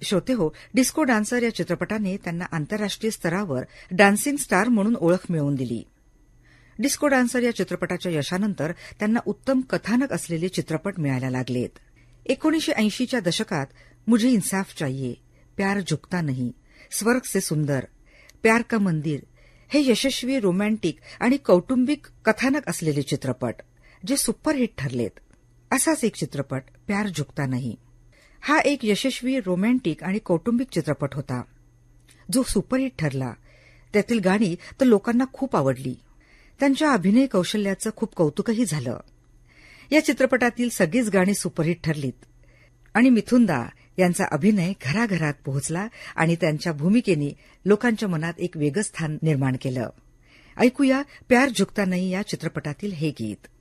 श्रोते हो, disco dancer या चित्रपटाने त्यांना आंतरराष्ट्रीय स्तरावर डान्सिंग स्टार म्हणून ओळख मिळवून दिली. डिस्को डान्सर या चित्रपटाच्या यशानंतर त्यांना उत्तम कथानक असलेले चित्रपट मिळायला लागलेत. 1980च्या दशकात मुझे इंसाफ चाहिए, प्यार झुकता नहीं, स्वर्ग से सुंदर, प्यार का मंदिर हे यशस्वी रोमॅन्टिक आणि कौटुंबिक कथानक असलेले चित्रपट जे सुपरहिट ठरलेत. असाच एक चित्रपट प्यार झुकता नहीं. हा एक यशस्वी रोमॅन्टिक आणि कौटुंबिक चित्रपट होता जो सुपरहिट ठरला. त्यातील गाणी तर लोकांना खूप आवडली. त्यांच्या अभिनय कौशल्याचं खूप कौतुकही झालं. या चित्रपटातील सगळीच गाणी सुपरहिट ठरलीत आणि मिथुनदा यांचा अभिनय घराघरात पोहोचला आणि त्यांच्या भूमिकेने लोकांच्या मनात एक वेगळं स्थान निर्माण केलं. ऐकूया प्यार झुकता नहीं या चित्रपटातील हे गीत.